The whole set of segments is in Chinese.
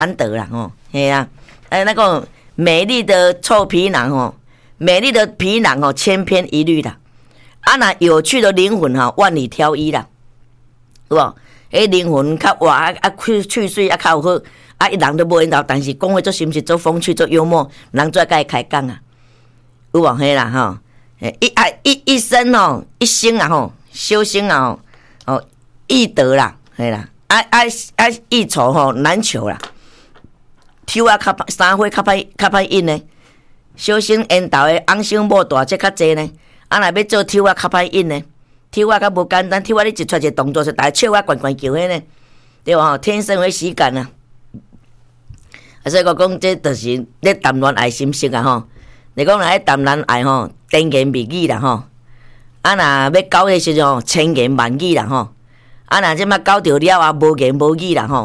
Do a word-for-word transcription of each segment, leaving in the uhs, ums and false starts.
安德啦吼，嘿啊，哎那个美丽的臭皮囊吼，美丽的皮囊吼，千篇一律啦。啊那有趣的灵魂吼，万里挑一啦，有无？迄灵魂较活啊啊，去去水啊较有好，啊一人都无缘投，但是讲话做心实做风趣做幽默，人做甲伊开讲啊，有无？嘿啦吼，一啊一一生吼，一生啊吼，修行啊吼，哦易得啦，嘿啦，啊啊啊易筹吼难求啦。抽啊较三花较歹较歹引呢，小生缘投的翁小某大只较济呢。啊，若要做抽啊较歹引呢，抽啊较无简单，抽啊你一出一个动作是大家笑啊悬悬叫迄呢，对无吼？天生为喜感啊！啊，所以我讲这就是咧谈恋爱心声啊吼。你讲若咧谈恋爱吼，甜言蜜语啦吼。啊，若要搞迄时阵吼，千言万语啦吼。啊，若即摆搞着了啊，无言无语啦吼。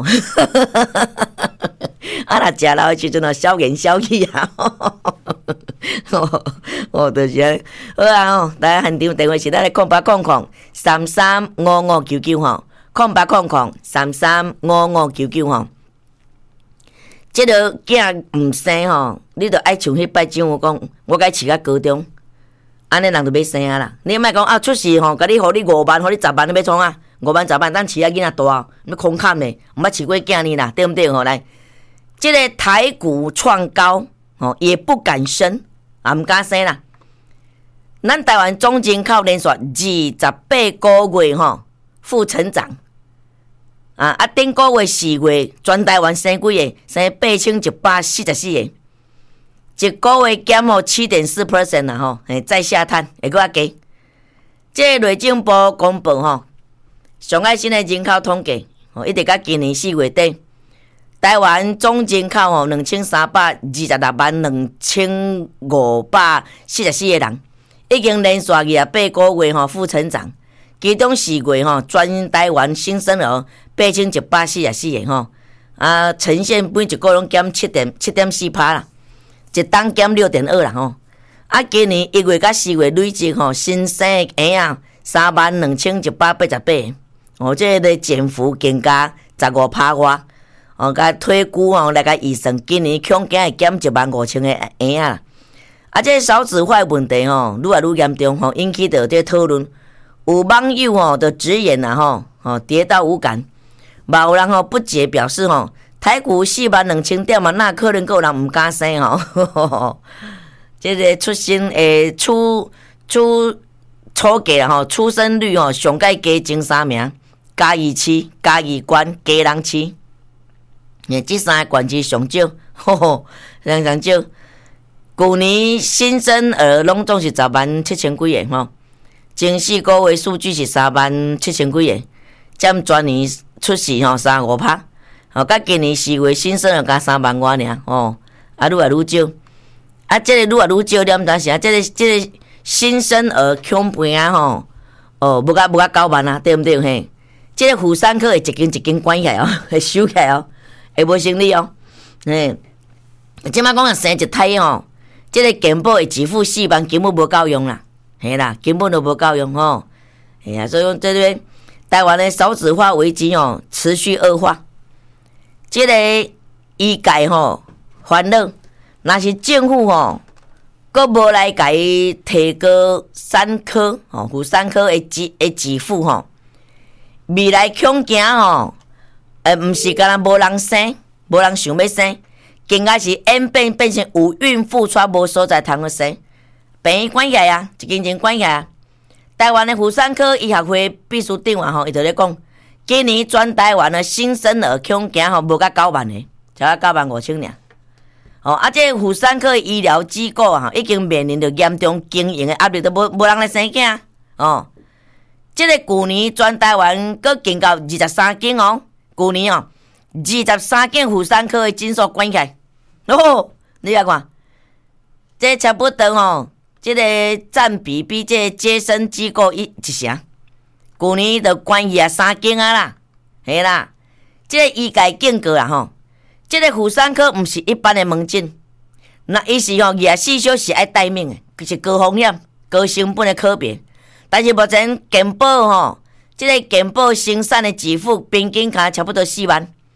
啊，若食老的时阵哦，小言小语啊，哦，哦，就是安尼。好啊吼，大家现场电话是咱的空八空空三三五五九九吼，空八空空三三五五九九吼。即个囝毋生吼，你着爱像迄摆怎有讲，我该饲到高中，安尼人就要生啊啦。你莫讲啊，出世吼，甲你互你五万，互你十万，你要创啊？五万十万，咱饲啊囡仔大，要空砍咧，毋捌饲过囝呢啦，对毋对吼？来。这个台股创高，哦，也不敢生，啊，唔敢生啦。咱台湾总经靠连续二十八个月吼负成长，啊啊，顶个月四月全台湾生几个？生八千一百四十四个，一个月减吼七点四 percent 啦吼，诶，再下探会搁较低。这个内政部公布吼，上爱新的人口统计，哦，一直到今年四月底。台湾总人口吼两千三百二十六万两千五百四十四个人，已经连续二十八个月吼负成长，其中四月吼全台湾新生儿八千一百四十四个吼，啊呈现每一个拢减七点七点四趴啦，一档减六点二啦吼，啊今年一月到四月累计吼新生的婴仔三万两千一百八十八个，哦，这个减幅更加十五趴外。哦，甲推估哦，来甲预算，今年恐惊会减一万五千个婴仔啦。啊，这少子化问题吼，愈来愈严重吼，引起着这讨论。有网友吼的直言啦吼，吼跌到无感。嘛有人吼不解表示吼，台股四万两千点嘛，那可能有人毋敢生吼。这个出生诶出出初价吼，出生率吼上届加前三名，嘉义市、嘉义县、基隆市。诶，这三个县市上少，吼吼，非常少。去年新生儿拢总是十万七千几个吼，前四个月数据是三万七千几个，占全年出世吼三五趴。吼，甲今年四月新生儿加三万外尔，吼，啊愈来愈少。啊，这个愈来愈少，点知是啊？这个这个新生儿恐病啊吼，哦，无甲无甲九万啊，对毋对嘿？这个妇产科会一间一间关起来哦，会收起来哦。会无生理哦，嘿，即摆讲啊生一胎吼，即个健保会支付四万，根本无够用啦，嘿啦，根本都无够用吼，嘿啊，所以讲这个台湾的少子化危机哦持续恶化，即个医界吼烦恼，若是政府吼，阁无来甲伊提高产科吼，妇产科的支的支付吼，未来恐惊吼。呃，毋是干那无人生，无人想要生，更加是演变变成有孕妇却无所在通去生，病院关起来啊，一间间关起来啊。台湾的妇产科医学会秘书长啊吼，伊就咧讲，今年全台湾的新生儿恐惊吼无甲九万个，才甲九万五千尔。哦，啊，这妇产科医疗机构啊，已经面临着严重经营的压力，都无无人来生囝。哦，这个去年全台湾阁建到二十三间哦。去年哦，二十三间妇产科的诊所关起来，哦，你来看，这差不多哦，这个占比比这接生机构一一成，去年就关二十三间啊啦，嘿啦，这个医界警告啦吼，这个妇产科毋是一般的门诊，那伊是吼二十四小时爱待命的，是高风险、高成本的科别，但是目前健保吼。这个健保生产的支付平均价差不多四万，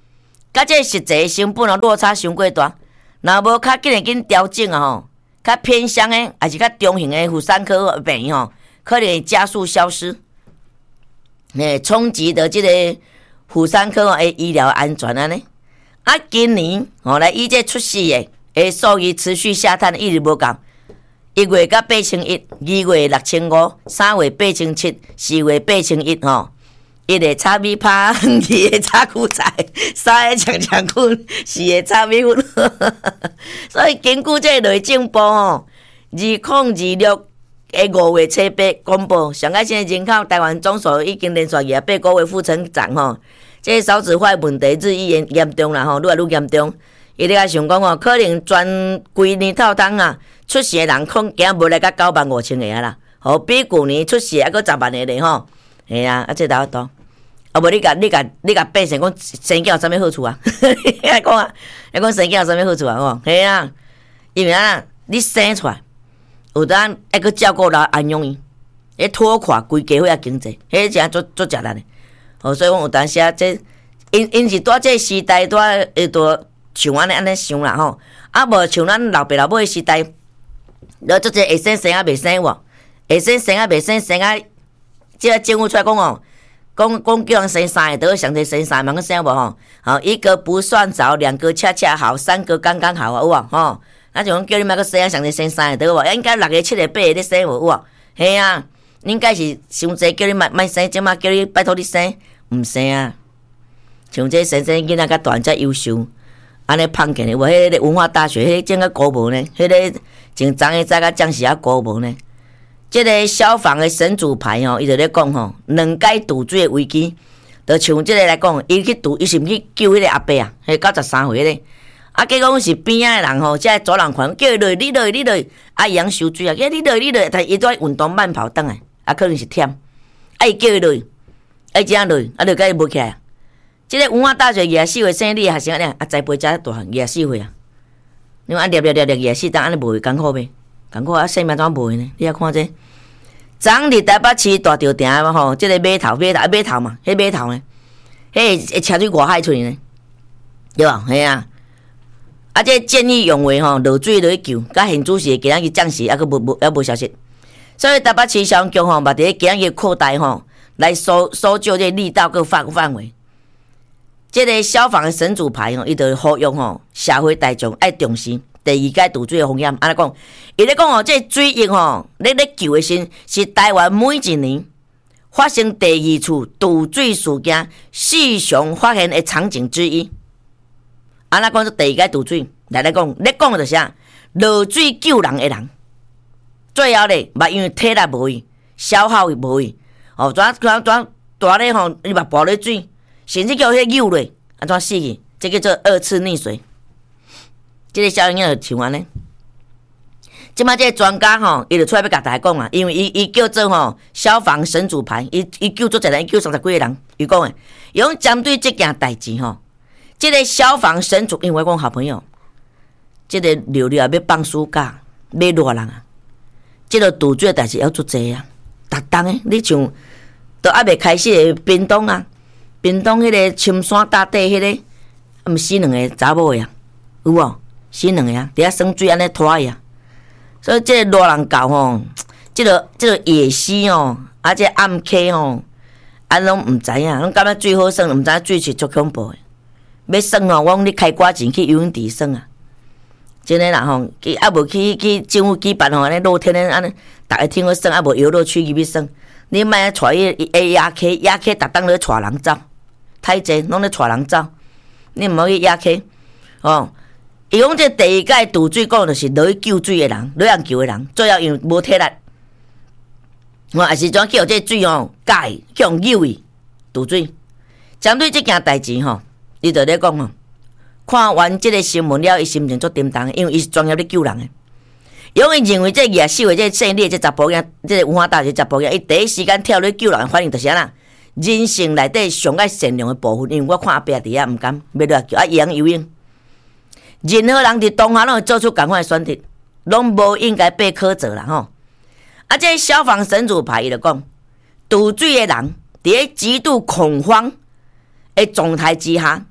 甲这实际成本哦落差伤过大。若无较紧诶紧调整啊吼，较偏乡诶，还是较中型诶妇产科病院吼，可能会加速消失，诶，冲击着即个妇产科诶医疗安全安尼。啊，今年吼来以这出事诶诶数据持续下探，一直无降。一月甲八千一，二月六千五，三月八千七，四月八千一吼。一个炒米拍，二个炒韭菜，三个强强棍，四个炒米粉。所以根据这内政部吼，二零二六诶五月初八公布，上海现在人口台湾总数已经连续廿八个月负成长吼。这个少子化问题日益严严重啦吼，愈来愈严重。伊咧甲想讲吼，可能全规年套汤啊，出事诶人恐惊无来到九万五千个啊啦，吼比去年出事还佫十万个咧吼。嘿啊，啊这哪多？啊无你甲你甲你甲变成讲生囝有啥物好处啊？来讲啊，来讲生囝有啥物好处啊？吼，嘿啊，因为啊，你生出来有当还佫照顾老安养伊，迄拖垮规家伙啊经济，迄真足足食力的。哦，所以讲有当时啊，这因因是伫这时代伫会多像安尼安尼想啦吼，啊无像咱老爸老母诶时代，了足济会生生啊袂生喎，会生生啊袂生生啊，即个政府出来讲哦。讲讲叫人生三个，都上侪生三，茫个生无吼？好，一个不算早，两个恰恰好，三个刚刚好啊，有无吼？那就讲叫你茫个生啊，上侪生三个，对无？应该六个、七个、八个咧生无，有无？嘿啊，应该是伤济叫你莫莫生，即马叫你拜托你生，毋生啊。像这生生囡仔较大遮优秀，安尼胖起来，无迄个文化大学，迄个整个高无呢？迄个真昨个早甲讲是啊高无呢？这个消防的神主牌吼，伊就咧讲吼，两解堵水的危机，就像这个来讲，伊去堵，伊是毋去救迄个阿伯啊，迄九十三岁咧，啊，结果是边仔的人吼，这走人群叫伊落，你落，你落，啊，伊通收水啊，叫你落，你落，但伊在运动慢跑转来，啊，可能是忝，啊，伊叫伊落，啊，伊这样落，啊，落甲伊无起来啊。这个文化大学廿四岁生理的学生咧，啊，栽培遮大汉廿四岁啊，你看啊，粒粒粒粒廿四当安尼无艰苦袂？艰苦啊，生命怎无呢？你遐看这。昨日台北市大吊埕嘛吼，即、這个码头码头啊码头嘛，迄码头呢，迄会车水外海出去呢，对吧？系啊，啊这见义勇为吼，落水落去救，甲现主席今仔日暂时还佫无无还无消息，所以台北市消防局吼，嘛伫今仔日扩大吼，来搜搜救这力道佮范范围。即、這個消防的神主牌吼，伊就呼吁吼，社會大眾愛重視。第二屆堵水的風險，安尼講，伊咧講哦，這水疫吼，咧咧救的時是台灣每一年發生第二次堵水事件時常發現的場景之一。安尼講，第二屆堵水來咧講，咧講就是啥？落水救人的人，最後咧，嘛因為體力無去，消耗無去，哦，怎怎怎大咧吼，伊嘛跋咧水，甚至叫迄游落，安怎死去？這叫做二次溺水。即、這個消息就像安尼，即馬即個專家吼，伊就出來要甲大家講啊，因為伊伊叫做吼消防神主牌，伊伊救足一人，伊救三十幾個人，伊講誒，伊講針對這件代志吼，即、這個消防神主，因為我講好朋友，即、這個聊聊要放暑假，要偌人啊，即、這個堵水代志要做濟啊，逐當誒，你像都還未開始誒，屏東啊，屏東迄個深山大地迄、那個，毋死兩個查某誒啊，有無？死兩個啊，伫遐生水安尼拖伊啊，所以即個熱人教吼，即、這個即、這個夜死吼，啊即、這個、暗坑吼，啊攏毋知影，攏感覺水好耍，毋知水是足恐怖誒。要耍吼，我講你開寡錢去游泳池耍啊，真誒啦吼，去啊無去去政府舉辦吼，安尼露天誒安尼，逐個聽好耍，啊無遊樂區入去耍，你莫帶伊個野溪，野溪逐當咧帶人走，太濟攏咧帶人走，你毋好去野溪，哦。伊講這第二屆堵水講就是落去救水的人，落人救的人，最後因為無體力，我也是怎叫這水吼解，叫人游伊堵水。針對這件代志吼，伊就咧講吼，看完這個新聞了，伊心情足沉重，因為伊是專業咧救人的。因為認為這廿四歲這姓李這查甫囝，這個文化大學查甫囝，伊第一時間跳入救人，反應就是啥啦？人性內底上愛善良的部分，因為我看阿伯佇遐毋敢要落來救，啊伊通游泳。任何人伫當下攏會做出同款的選擇，攏無應該被苛責啦吼。啊，這消防神主牌伊就講，堵水的人佇極度恐慌的狀態之下，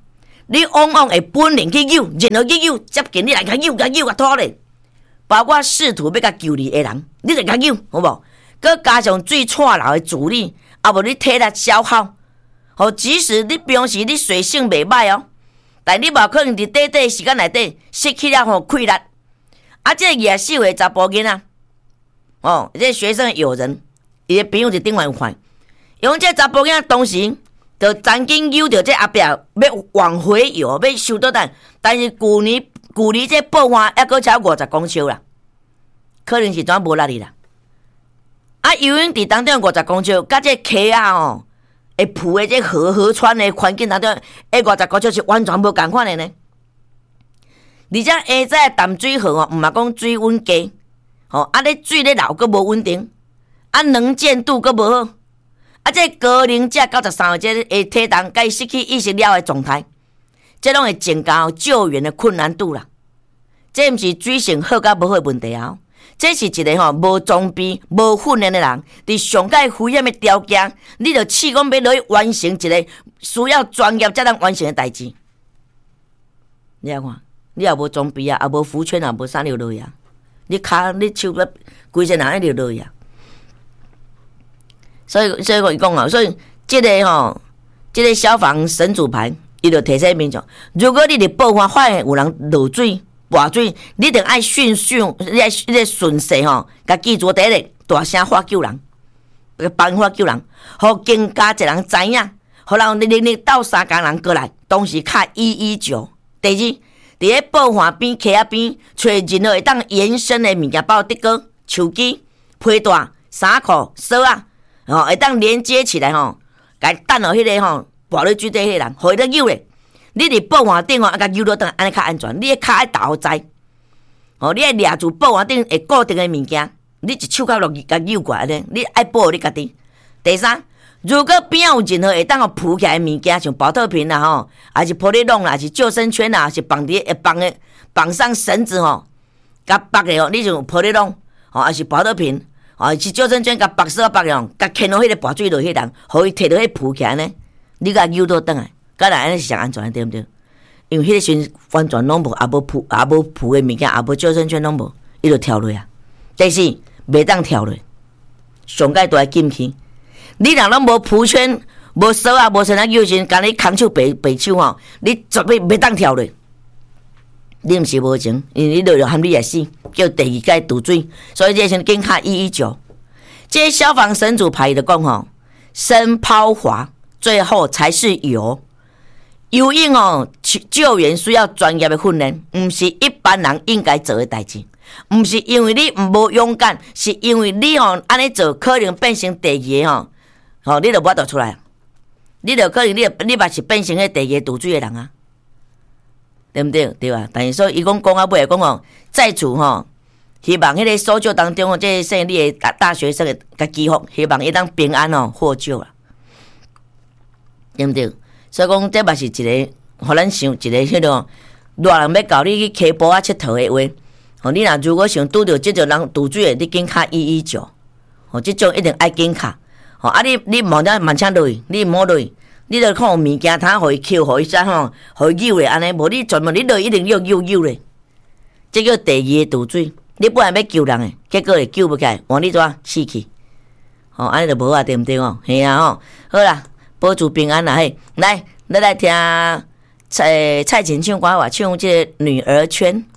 你往往会本能去救，任何去救，接近你来甲救，甲救甲拖咧。包括试图要甲救你的人，你就甲救，好无？佮加上水串流的助力，啊无你体力消耗，吼，即使你平时你水性袂歹哦，但你无可能伫短短时间内底失去了吼气力。啊，这个二十四岁查甫囡仔，哦，这学生友人，伊的朋友伫顶完款，用这查甫囡仔当时就曾经有着这后壁要往回游，要收倒等，但是去年距离这爆发还阁超五十公尺啦，可能是怎无力哩啦。啊，游泳伫当中五十公尺，甲这溪啊哦，会浮的这河河川的环境当中，诶五十公尺是完全无共款的呢。而且下早淡水河哦，毋嘛讲水温低，吼啊咧水咧流佫无稳定，啊能见度佫无好，啊这高龄者九十三岁这会体重甲伊失去意识了的状态，这拢会增加救援的困难度啦。这毋是水性好甲无好的问题啊。这是一个吼无装备、无训练的人，伫上界危险的条件，你着试讲要落去完成一个需要专业才能完成的代志。你来看，你也无装备啊，也无浮圈啊，无啥流落去啊，你骹你手要规身人流落去啊。所以，所以我讲啊，所以这个吼，这个消防神主牌，伊就提醒民众，如果你伫爆发发现有人落水。跋水，你得爱迅速，你爱你得顺势吼，甲记住第一个大声喊救人，个办法救人，互更加一人知影，互人你你你斗三工人过来，同时敲一一九。第二，伫咧报岸边、溪仔边，找任何会当延伸的物件，包括竹竿、手机、皮带、衫裤、锁啊，吼会当连接起来吼，甲等落迄个吼跋落水底迄个人，互伊得救咧。你伫报岸顶哦，啊，甲游落转，安尼较安全。你的脚爱踏好栽，哦，你爱抓住报岸顶会固定的物件，你一手脚落去甲游过来咧，你爱保护你家己。第三，如果边有任何会当互浮起来的物件，像保特瓶啦吼，还是玻璃笼啦，还是救生圈啦，还是绑伫会绑的绑上绳子吼，甲绑的哦，你像玻璃笼，哦，还是保特瓶，哦，还是救生圈甲绑死啊绑的哦，甲牵落迄个跋水落迄人，互伊摕到迄浮起来呢，你甲游倒转来。甲人安尼是上安全的，对毋对？因为迄个时完全拢无，也无浮，也无浮的物件，也无救生圈拢无，伊就跳落啊。第四，袂当跳落，上界都爱禁区。你若拢无浮圈、无绳啊、无绳啊救生，干你空手白白手吼，你绝对袂当跳落。你毋是无情，因为你落落含你也死，叫第二届渡水，所以这先警卡一一九。这消防神主牌的讲吼，深抛滑，最后才是游。游泳哦，救援需要专业的训练，毋是一般人应该做的代志。毋是因为你无勇敢，是因为你哦安尼做，可能变成第二个吼，吼你就无得出来，你就可能你你嘛是变成迄第二个渡水的人啊，对毋对？对啊。但是所以伊讲讲到尾讲哦，在此吼，希望迄个搜救当中哦，这说你的大大学生的甲祈福，希望伊当平安哦获救啦，对毋对？所以讲，这嘛是一个，互咱想一个迄种热人要教你去溪坡啊佚佗的话，吼，你若如果想拄着即种人渡水的，你紧敲一一九，吼，即种一定爱紧敲，吼，啊你你莫得慢车落去，你莫落去，你着看有物件通互伊扣，互伊啥吼，互伊游咧安尼，无你全部你落一定要游游咧，这叫第二个渡水，你本来要救人诶，结果会救不起来，换你怎死去，吼，安尼就无啊，对毋对哦？嘿啊吼，好啦。保住平安啦嘿！来，咱来听蔡蔡琴唱歌话，唱这个《女儿圈》。